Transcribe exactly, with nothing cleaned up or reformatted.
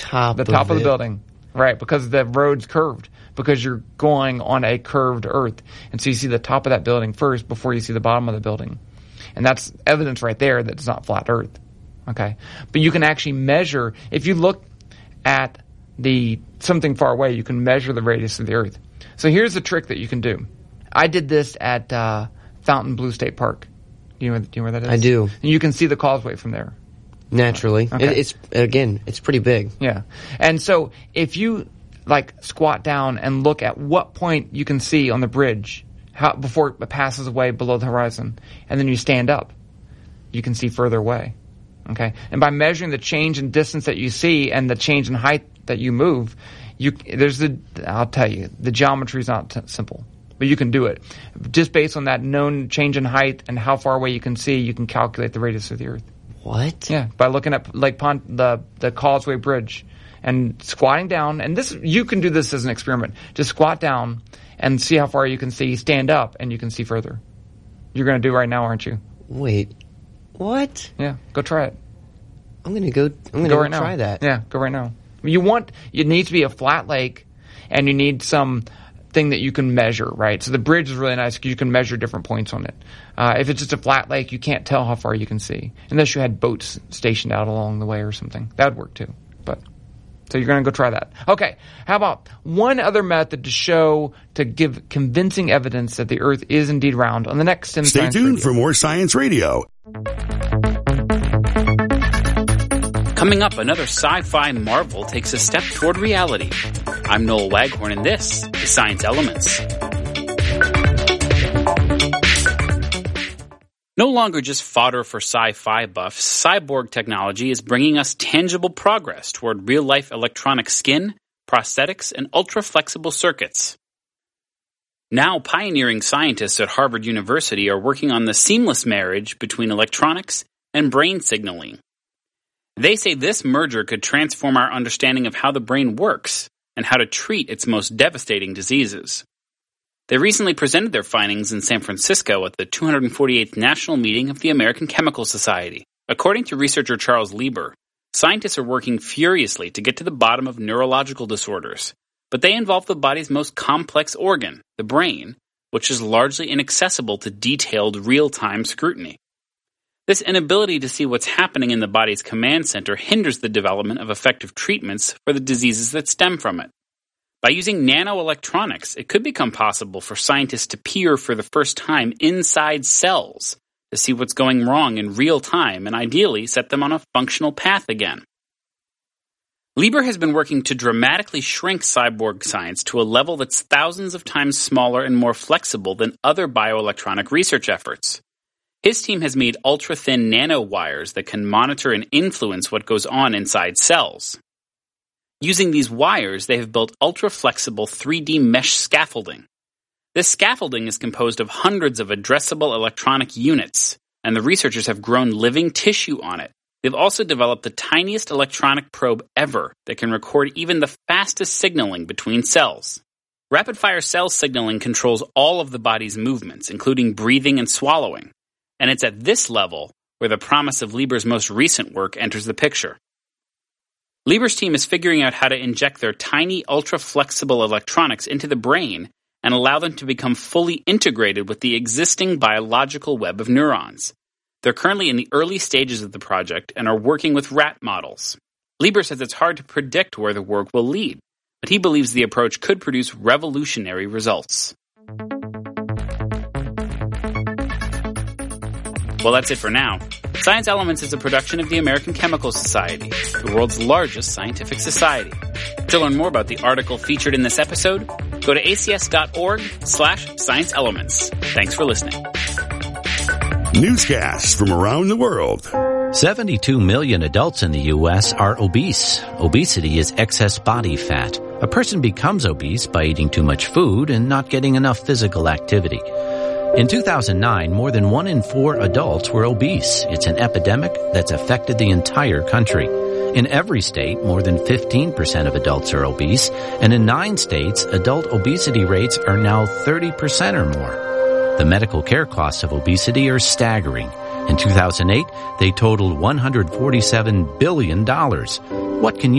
top the top of, of the it. building. Right, because the road's curved, because you're going on a curved earth. And so you see the top of that building first before you see the bottom of the building. And that's evidence right there that it's not flat earth. Okay? But you can actually measure, if you look at the something far away, you can measure the radius of the earth. So here's the trick that you can do. I did this at uh, Fontainebleau State Park. Do you know, do you know where that is? I do. And you can see the causeway from there. Naturally. Okay. It, it's, again, it's pretty big. Yeah. And so if you, like, squat down and look at what point you can see on the bridge how, before it passes away below the horizon, and then you stand up, you can see further away. Okay? And by measuring the change in distance that you see and the change in height that you move, you there's the, I'll tell you, the geometry is not t- simple. But you can do it. Just based on that known change in height and how far away you can see, you can calculate the radius of the earth. What? Yeah, by looking at Lake Pont, the the Causeway Bridge, and squatting down. And this, you can do this as an experiment. Just squat down and see how far you can see. Stand up, and you can see further. You're going to do right now, aren't you? Wait, what? Yeah, go try it. I'm going to go. I'm going to go go right try now. that. Yeah, go right now. You want it needs to be a flat lake, and you need some thing that you can measure, right? So the bridge is really nice because you can measure different points on it. Uh, if it's just a flat lake, you can't tell how far you can see unless you had boats stationed out along the way or something. That would work too. But so you're going to go try that. Okay. How about one other method to show, to give convincing evidence that the Earth is indeed round on the next STEM Stay Science tuned Radio. for more Science Radio. Coming up, another sci-fi marvel takes a step toward reality. I'm Noel Waghorn, and this is Science Elements. No longer just fodder for sci-fi buffs, cyborg technology is bringing us tangible progress toward real-life electronic skin, prosthetics, and ultra-flexible circuits. Now, pioneering scientists at Harvard University are working on the seamless marriage between electronics and brain signaling. They say this merger could transform our understanding of how the brain works and how to treat its most devastating diseases. They recently presented their findings in San Francisco at the two hundred forty-eighth National Meeting of the American Chemical Society. According to researcher Charles Lieber, scientists are working furiously to get to the bottom of neurological disorders, but they involve the body's most complex organ, the brain, which is largely inaccessible to detailed real-time scrutiny. This inability to see what's happening in the body's command center hinders the development of effective treatments for the diseases that stem from it. By using nanoelectronics, it could become possible for scientists to peer for the first time inside cells to see what's going wrong in real time and ideally set them on a functional path again. Lieber has been working to dramatically shrink cyborg science to a level that's thousands of times smaller and more flexible than other bioelectronic research efforts. His team has made ultra-thin nanowires that can monitor and influence what goes on inside cells. Using these wires, they have built ultra-flexible three D mesh scaffolding. This scaffolding is composed of hundreds of addressable electronic units, and the researchers have grown living tissue on it. They've also developed the tiniest electronic probe ever that can record even the fastest signaling between cells. Rapid-fire cell signaling controls all of the body's movements, including breathing and swallowing. And it's at this level where the promise of Lieber's most recent work enters the picture. Lieber's team is figuring out how to inject their tiny, ultra-flexible electronics into the brain and allow them to become fully integrated with the existing biological web of neurons. They're currently in the early stages of the project and are working with rat models. Lieber says it's hard to predict where the work will lead, but he believes the approach could produce revolutionary results. Well, that's it for now. Science Elements is a production of the American Chemical Society, the world's largest scientific society. To learn more about the article featured in this episode, go to acs.org slash science elements. Thanks for listening. Newscasts from around the world. seventy-two million adults in the U S are obese. Obesity is excess body fat. A person becomes obese by eating too much food and not getting enough physical activity. In two thousand nine, more than one in four adults were obese. It's an epidemic that's affected the entire country. In every state, more than fifteen percent of adults are obese, and in nine states, adult obesity rates are now thirty percent or more. The medical care costs of obesity are staggering. In two thousand eight, they totaled one hundred forty-seven billion dollars. What can you